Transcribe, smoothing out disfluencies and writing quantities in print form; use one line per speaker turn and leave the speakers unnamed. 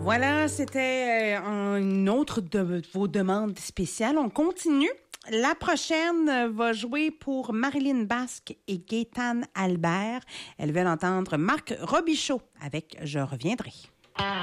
Voilà, c'était une autre de vos demandes spéciales. On continue. La prochaine va jouer pour Marilyn Basque et Gaétane Albert. Elles veulent entendre Marc Robichaud avec « Je reviendrai ».